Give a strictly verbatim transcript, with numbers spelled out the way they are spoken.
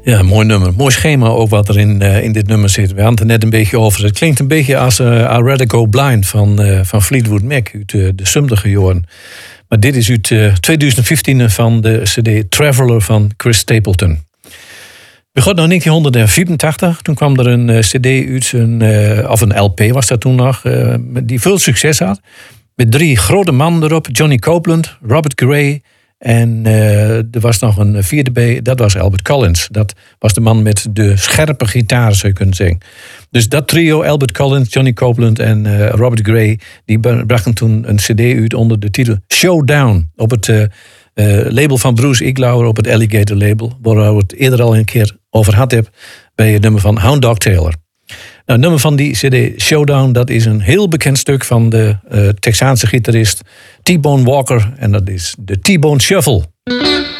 Ja, mooi nummer. Mooi schema ook wat er in, uh, in dit nummer zit. We hadden het er net een beetje over. Het klinkt een beetje als uh, I'd Rather Go Blind van, uh, van Fleetwood Mac uit uh, de zestigste jaren. Maar dit is uit uh, twintig vijftien van de cd Traveller van Chris Stapleton. We gaan naar negentien vierentachtig. Toen kwam er een uh, cd uit, een, uh, of een L P was dat toen nog, uh, die veel succes had. Met drie grote mannen erop. Johnny Copeland, Robert Gray en uh, er was nog een vierde bij, dat was Albert Collins. Dat was de man met de scherpe gitaar, zou je kunnen zeggen. Dus dat trio, Albert Collins, Johnny Copeland en uh, Robert Gray, die brachten toen een cd uit onder de titel Showdown. Op het uh, uh, label van Bruce Iglauer, op het Alligator label. Waar we het eerder al een keer over had heb bij het nummer van Hound Dog Taylor. Nou, het nummer van die cd Showdown, dat is een heel bekend stuk van de uh, Texaanse gitarist T-Bone Walker. En dat is de T-Bone Shuffle.